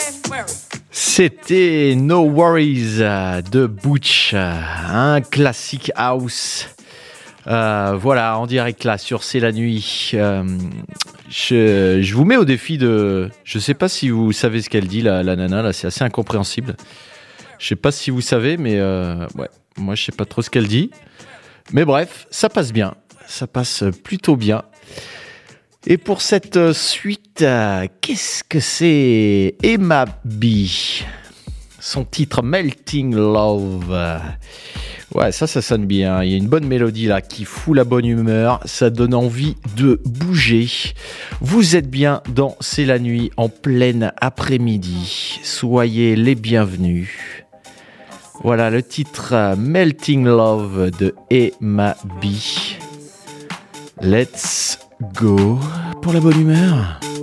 C'était No Worries de Butch, un classique house. Voilà, en direct là sur C'est la nuit. Je vous mets au défi de... Je sais pas si vous savez ce qu'elle dit, la nana, là, c'est assez incompréhensible. Je sais pas si vous savez, mais ouais, moi je sais pas trop ce qu'elle dit. Mais bref, ça passe bien. Ça passe plutôt bien. Et pour cette suite, qu'est-ce que c'est? Emma B. Son titre Melting Love. Ouais, ça sonne bien. Il y a une bonne mélodie là qui fout la bonne humeur. Ça donne envie de bouger. Vous êtes bien dans C'est la nuit en plein après-midi. Soyez les bienvenus. Voilà le titre Melting Love de Emma B. Let's go pour la bonne humeur.